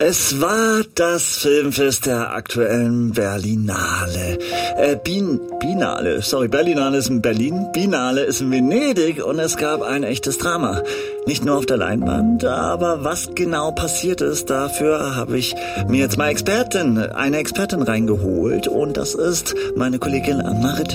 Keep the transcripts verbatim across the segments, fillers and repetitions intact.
Es war das Filmfest der aktuellen Berlinale. Äh, Bin, Binale, sorry, Berlinale ist in Berlin, Binale ist in Venedig und es gab ein echtes Drama. Nicht nur auf der Leinwand, aber was genau passiert ist, dafür habe ich mir jetzt mal Expertin, eine Expertin reingeholt und das ist meine Kollegin Marit.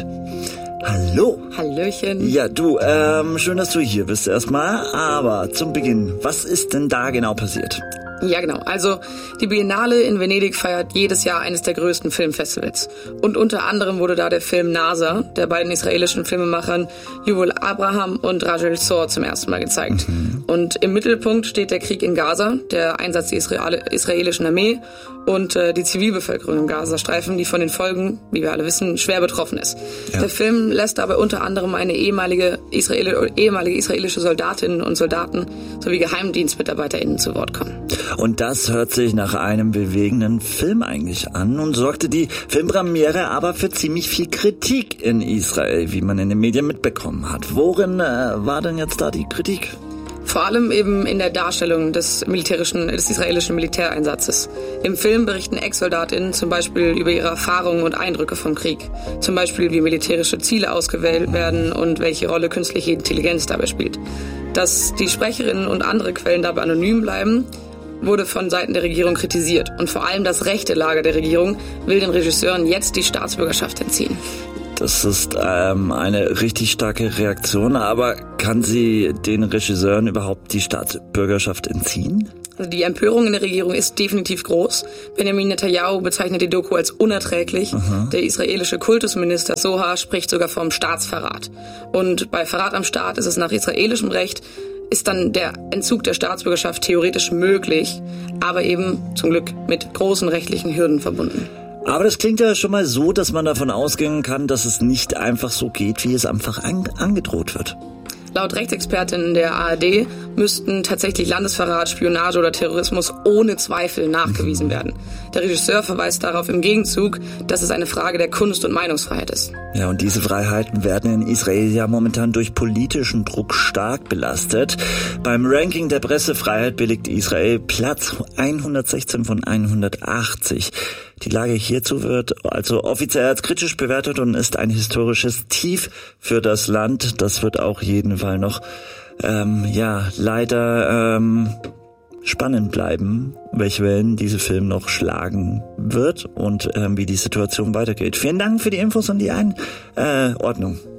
Hallo. Hallöchen. Ja, du, ähm, schön, dass du hier bist erstmal, aber zum Beginn, was ist denn da genau passiert? Ja, genau. Also die Biennale in Venedig feiert jedes Jahr eines der größten Filmfestivals. Und unter anderem wurde da der Film Nasa der beiden israelischen Filmemachern Yuval Abraham und Rachel Zor zum ersten Mal gezeigt. Mhm. Und im Mittelpunkt steht der Krieg in Gaza, der Einsatz der Israel- israelischen Armee und äh, die Zivilbevölkerung im Gazastreifen, die von den Folgen, wie wir alle wissen, schwer betroffen ist. Ja. Der Film lässt dabei unter anderem eine ehemalige, Israel- ehemalige israelische Soldatinnen und Soldaten sowie GeheimdienstmitarbeiterInnen zu Wort kommen. Und das hört sich nach einem bewegenden Film eigentlich an und sorgte die Filmpremiere aber für ziemlich viel Kritik in Israel, wie man in den Medien mitbekommen hat. Worin äh, war denn jetzt da die Kritik? Vor allem eben in der Darstellung des militärischen, des israelischen Militäreinsatzes. Im Film berichten Ex-SoldatInnen zum Beispiel über ihre Erfahrungen und Eindrücke vom Krieg. Zum Beispiel, wie militärische Ziele ausgewählt werden und welche Rolle künstliche Intelligenz dabei spielt. Dass die Sprecherinnen und andere Quellen dabei anonym bleiben, wurde von Seiten der Regierung kritisiert. Und vor allem das rechte Lager der Regierung will den Regisseuren jetzt die Staatsbürgerschaft entziehen. Das ist ähm, eine richtig starke Reaktion, aber kann sie den Regisseuren überhaupt die Staatsbürgerschaft entziehen? Also die Empörung in der Regierung ist definitiv groß. Benjamin Netanyahu bezeichnet die Doku als unerträglich. Aha. Der israelische Kultusminister Sohar spricht sogar vom Staatsverrat. Und bei Verrat am Staat ist es nach israelischem Recht ist dann der Entzug der Staatsbürgerschaft theoretisch möglich, aber eben zum Glück mit großen rechtlichen Hürden verbunden. Aber das klingt ja schon mal so, dass man davon ausgehen kann, dass es nicht einfach so geht, wie es einfach an- angedroht wird. Laut Rechtsexpertinnen der A R D müssten tatsächlich Landesverrat, Spionage oder Terrorismus ohne Zweifel nachgewiesen werden. Der Regisseur verweist darauf im Gegenzug, dass es eine Frage der Kunst- und Meinungsfreiheit ist. Ja, und diese Freiheiten werden in Israel ja momentan durch politischen Druck stark belastet. Beim Ranking der Pressefreiheit belegt Israel Platz hundertsechzehn von hundertachtzig. Die Lage hierzu wird also offiziell als kritisch bewertet und ist ein historisches Tief für das Land. Das wird auch jeden Fall noch, ähm, ja, leider ähm, spannend bleiben, welche Wellen diese Film noch schlagen wird und ähm, wie die Situation weitergeht. Vielen Dank für die Infos und die Einordnung.